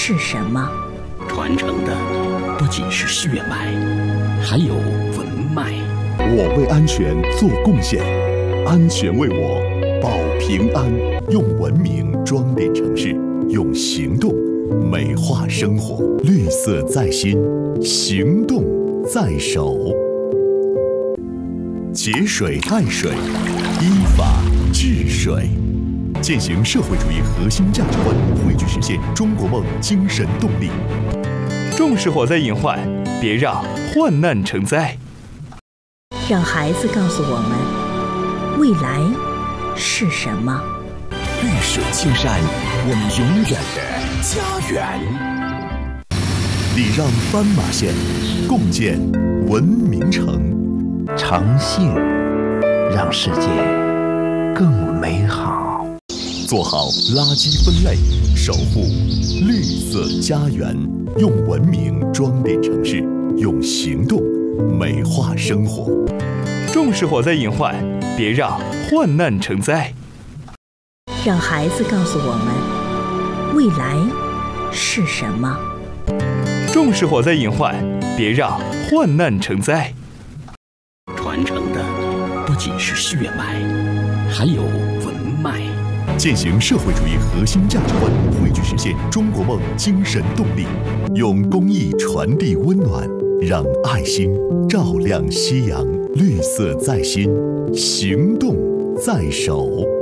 是什么？ 传承的不仅是血脉，还有文脉。 我为安全做贡献，安全为我保平安。用文明装点城市，用行动美化生活。绿色在心，行动在手。节水爱水，依法治水，践行社会主义核心价值观，汇聚实现中国梦精神动力。 重视火灾隐患，别让患难成灾。 让孩子告诉我们，未来是什么？ 绿水青山，我们永远的家园。 礼让斑马线，共建文明城。 诚信让世界更美好。 做好垃圾分类，守护绿色家园。用文明装点城市，用行动美化生活。 重视火灾隐患，别让患难成灾。 让孩子告诉我们，未来是什么？ 重视火灾隐患，别让患难成灾。 传承的不仅是血脉，还有文脉。 践行社会主义核心价值观，汇聚实现中国梦精神动力。用公益传递温暖，让爱心照亮夕阳。绿色在心，行动在手。